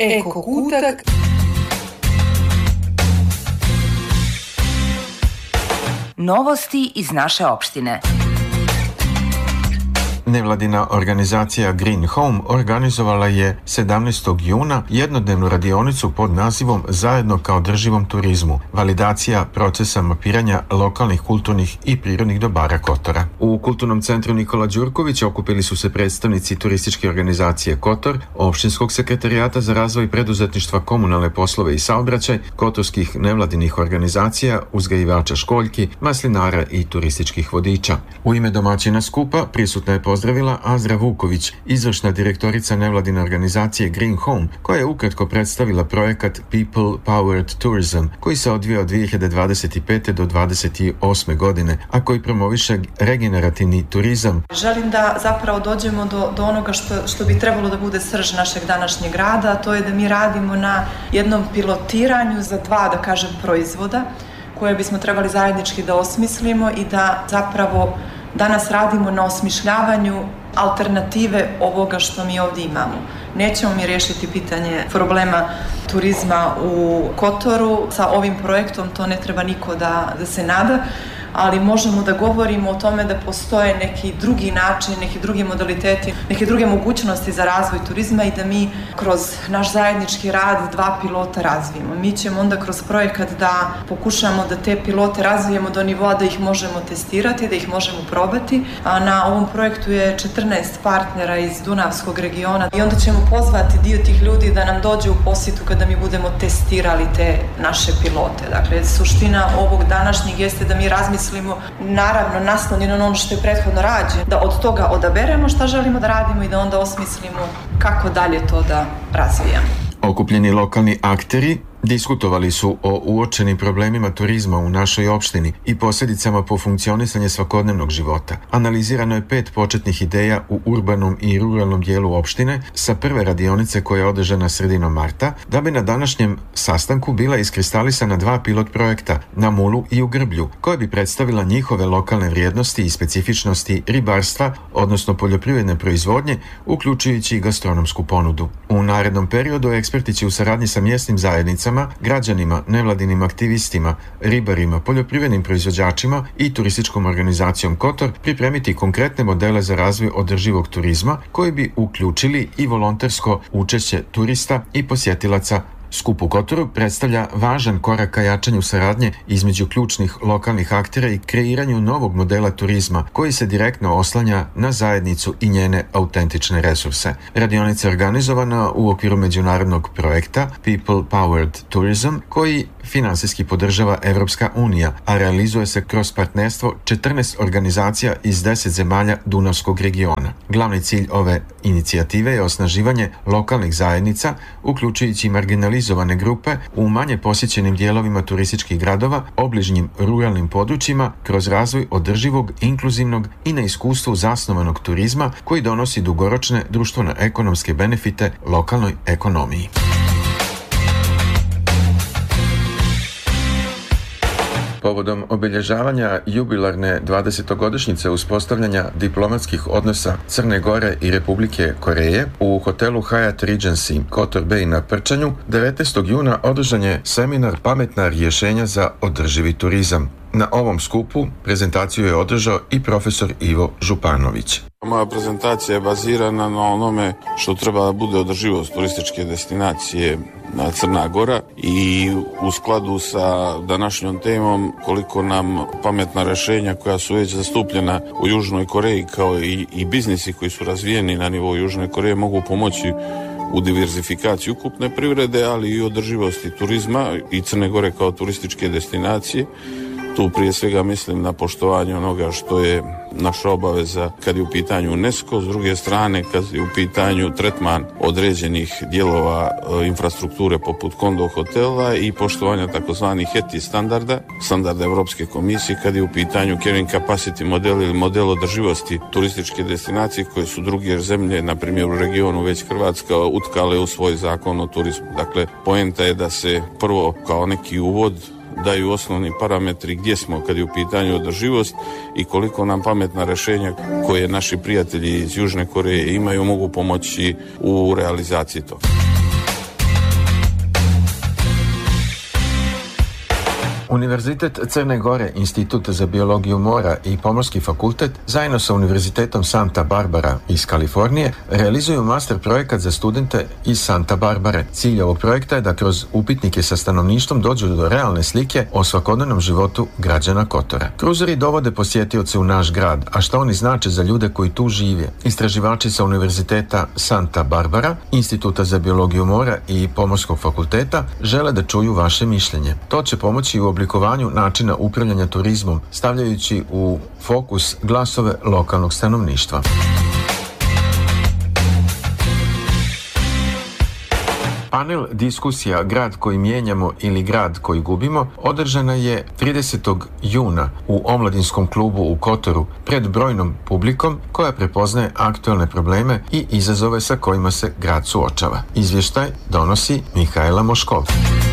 Eko kutak. Novosti iz naše opštine. Nevladina organizacija Green Home organizovala je 17. juna jednodnevnu radionicu pod nazivom Zajedno ka održivom turizmu, validacija procesa mapiranja lokalnih kulturnih i prirodnih dobara Kotora. U Kulturnom centru Nikola Đurković okupili su se predstavnici turističke organizacije Kotor, opštinskog sekretarijata za razvoj preduzetništva, komunalne poslove i saobraćaj, kotorskih nevladinih organizacija, uzgajivača školjki, maslinara i turističkih vodiča. U ime domaćina skupa prisutna je pozdravila Azra Vuković, izvršna direktorica nevladine organizacije Green Home, koja je ukratko predstavila projekat People Powered Tourism, koji se odvija od 2025. do 2028. godine, a koji promoviše regenerativni turizam. Želim da zapravo dođemo do onoga što bi trebalo da bude srž našeg današnjeg rada, a to je da mi radimo na jednom pilotiranju za dva, da kažem, proizvoda koje bismo trebali zajednički da osmislimo i da zapravo danas radimo na osmišljavanju alternative ovoga što mi ovdje imamo. Nećemo mi riješiti pitanje problema turizma u Kotoru. Sa ovim projektom to ne treba niko da se nada, ali možemo da govorimo o tome da postoje neki drugi način, neki drugi modaliteti, neke druge mogućnosti za razvoj turizma i da mi kroz naš zajednički rad dva pilota razvijemo. Mi ćemo onda kroz projekat da pokušamo da te pilote razvijemo do nivoa da ih možemo testirati, da ih možemo probati. A na ovom projektu je 14 partnera iz Dunavskog regiona i onda ćemo pozvati dio tih ljudi da nam dođe u posjetu kada mi budemo testirali te naše pilote. Dakle, suština ovog današnjeg jeste da mi razmislimo, naravno naslonjeno na ono što je prethodno rađeno, da od toga odaberemo šta želimo da radimo i da onda osmislimo kako dalje to da razvijamo. Okupljeni lokalni akteri diskutovali su o uočenim problemima turizma u našoj opštini i posljedicama po funkcionisanje svakodnevnog života. Analizirano je 5 početnih ideja u urbanom i ruralnom dijelu opštine sa prve radionice koja je održana sredinom marta, da bi na današnjem sastanku bila iskristalisana 2 pilot projekta na Mulu i u Grblju, koja bi predstavila njihove lokalne vrijednosti i specifičnosti ribarstva, odnosno poljoprivredne proizvodnje, uključujući i gastronomsku ponudu. U narednom periodu eksperti će u saradnji sa mjesnim zajednicama, građanima, nevladinim aktivistima, ribarima, poljoprivrednim proizvođačima i turističkom organizacijom Kotor pripremiti konkretne modele za razvoj održivog turizma koji bi uključili i volontersko učešće turista i posjetilaca. Skup u Kotoru predstavlja važan korak ka jačanju saradnje između ključnih lokalnih aktera i kreiranju novog modela turizma koji se direktno oslanja na zajednicu i njene autentične resurse. Radionica je organizovana u okviru međunarodnog projekta People Powered Tourism koji finansijski podržava Evropska unija, a realizuje se kroz partnerstvo 14 organizacija iz 10 zemalja Dunavskog regiona. Glavni cilj ove inicijative je osnaživanje lokalnih zajednica, uključujući marginalizovane grupe u manje posjećenim dijelovima turističkih gradova, obližnjim ruralnim područjima, kroz razvoj održivog, inkluzivnog i na iskustvu zasnovanog turizma koji donosi dugoročne društveno-ekonomske benefite lokalnoj ekonomiji. Povodom obilježavanja jubilarne 20-godišnjice uspostavljanja diplomatskih odnosa Crne Gore i Republike Koreje u hotelu Hyatt Regency Kotor Bay na Prčanju, 19. juna održan je seminar Pametna rješenja za održivi turizam. Na ovom skupu prezentaciju je održao i profesor Ivo Županović. Moja prezentacija je bazirana na onome što treba da bude održivost turističke destinacije na Crna Gora i u skladu sa današnjom temom koliko nam pametna rješenja koja su već zastupljena u Južnoj Koreji kao i biznisi koji su razvijeni na nivou Južne Koreje mogu pomoći u diverzifikaciji ukupne privrede, ali i održivosti turizma i Crne Gore kao turističke destinacije. Tu prije svega mislim na poštovanje onoga što je naša obaveza kad je u pitanju UNESCO, s druge strane kad je u pitanju tretman određenih dijelova infrastrukture poput kondo hotela i poštovanja takozvanih ETI standarda Europske komisije kad je u pitanju carrying capacity model ili model održivosti turističke destinacije koje su druge zemlje, na primjer u regionu već Hrvatska, utkale u svoj zakon o turizmu. Dakle, poenta je da se prvo kao neki uvod daju osnovni parametri gdje smo kad je u pitanju održivost i koliko nam pametna rješenja koje naši prijatelji iz Južne Koreje imaju mogu pomoći u realizaciji toga. Univerzitet Crne Gore, Institut za biologiju mora i Pomorski fakultet zajedno sa Univerzitetom Santa Barbara iz Kalifornije realizuju master projekat za studente iz Santa Barbare. Cilj ovog projekta je da kroz upitnike sa stanovništvom dođu do realne slike o svakodnevnom životu građana Kotora. Kruzeri dovode posjetioce u naš grad, a šta oni znače za ljude koji tu žive. Istraživači sa Univerziteta Santa Barbara, Instituta za biologiju mora i Pomorskog fakulteta žele da čuju vaše mišljenje. To će pomoći u oblikovanju načina upravljanja turizmom, stavljajući u fokus glasove lokalnog stanovništva. Panel diskusija Grad koji mijenjamo ili grad koji gubimo održana je 30. juna u Omladinskom klubu u Kotoru pred brojnom publikom koja prepoznaje aktualne probleme i izazove sa kojima se grad suočava. Izvještaj donosi Mihajla Moškov.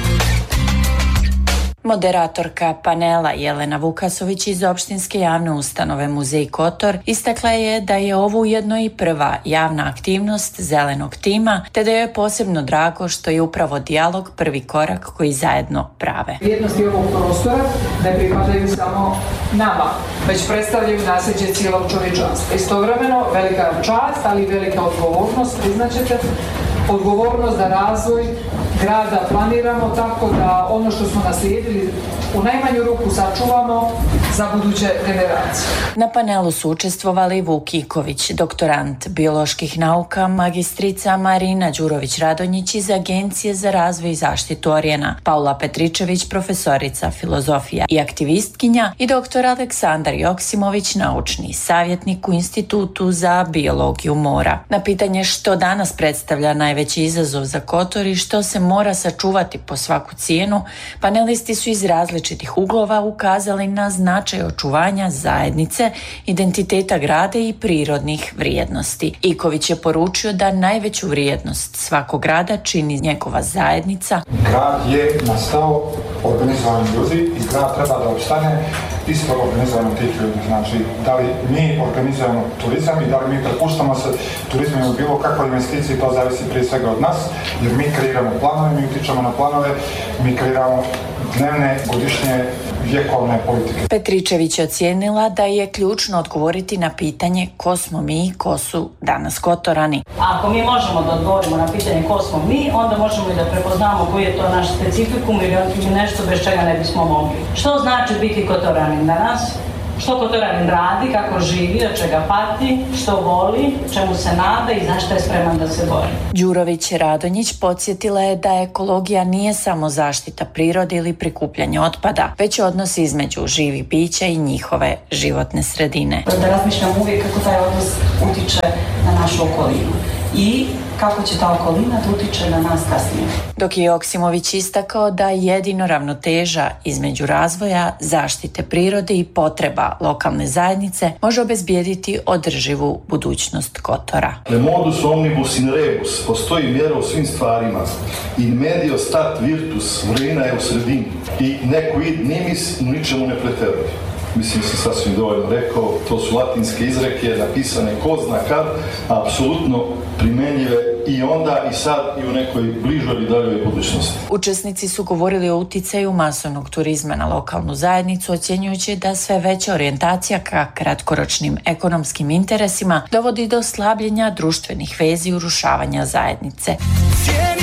Moderatorka panela Jelena Vukasović iz opštinske javne ustanove Muzej Kotor istakla je da je ovo ujedno i prva javna aktivnost zelenog tima, te da je posebno drago što je upravo dijalog prvi korak koji zajedno prave. Vrijednosti ovog prostora ne pripadaju samo nama, već predstavljaju nasljeđe cijelog čovječanstva. Istovremeno velika čast, ali i velika odgovornost, priznaćete, odgovornost da razvoj grada planiramo tako da ono što smo naslijedili u najmanju ruku sačuvamo za buduće generacije. Na panelu su učestvovali Vuk Iković, doktorant bioloških nauka, magistrica Marina Đurović-Radonjić iz Agencije za razvoj i zaštitu orijena, Paula Petričević, profesorica filozofija i aktivistkinja i doktor Aleksandar Joksimović, naučni savjetnik u Institutu za biologiju mora. Na pitanje što danas predstavlja najveći izazov za Kotor i što se mora sačuvati po svaku cijenu, panelisti su iz različitih uglova ukazali na značaj očuvanja zajednice, identiteta grada i prirodnih vrijednosti. Iković je poručio da najveću vrijednost svakog grada čini njegova zajednica. Grad je nastao organizovanjem ljudi i grad treba da opstane isto organizovanjem tih ljudi. Znači, da li mi organizujemo turizam i da li mi prepuštamo se turizmu u bilo kakvoj investiciji, to zavisi prije svega od nas, jer mi kreiramo planove, mi utičemo na planove, mi kreiramo dnevne, godišnje, vjekovne politike. Petričević je ocijenila da je ključno odgovoriti na pitanje ko smo mi i ko su danas Kotorani. Ako mi možemo da odgovorimo na pitanje ko smo mi, onda možemo i da prepoznamo koji je to naš specifikum ili nešto bez čega ne bismo mogli. Što znači biti Kotoranin danas? Što Kotoranin radi, kako živi, od čega pati, što voli, čemu se nada i za što je spreman da se bori. Đurović-Radonjić podsjetila je da ekologija nije samo zaštita prirode ili prikupljanje otpada, već odnos između živih bića i njihove životne sredine. Da razmišljam uvijek kako taj odnos utiče na našu okolinu i kako će ta okolina da utiče na nas kasnije. Dok je Joksimović istakao da jedino ravnoteža između razvoja, zaštite prirode i potreba lokalne zajednice može obezbijediti održivu budućnost Kotora. Le modus omnibus in rebus, postoji mjera u svim stvarima. In medio stat virtus, vrlina je u sredini. I neko id nimis ničemu ne preteruje. Mislim se sasvim dovoljno rekao, to su latinske izreke napisane ko zna kad, apsolutno primenjive i onda i sad i u nekoj bližoj ili daljoj budućnosti. Učesnici su govorili o uticaju masovnog turizma na lokalnu zajednicu, ocjenjujući da sve veća orijentacija ka kratkoročnim ekonomskim interesima dovodi do slabljenja društvenih vezi i urušavanja zajednice.